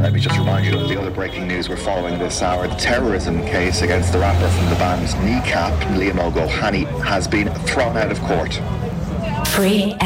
Let me just remind you of the other breaking news we're following this hour. The terrorism case against the rapper from the band Kneecap, Liam O'Gohany, has been thrown out of court. Free